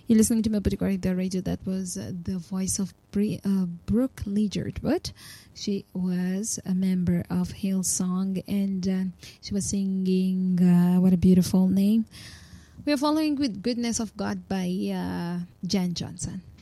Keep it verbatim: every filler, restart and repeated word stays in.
You're listening to Mabuti the Radio. That was uh, the voice of Bri- uh, Brooke Ledyard. She was a member of Hillsong, and uh, she was singing, uh, what a beautiful name. We are following with Goodness of God by uh, Jan Johnson.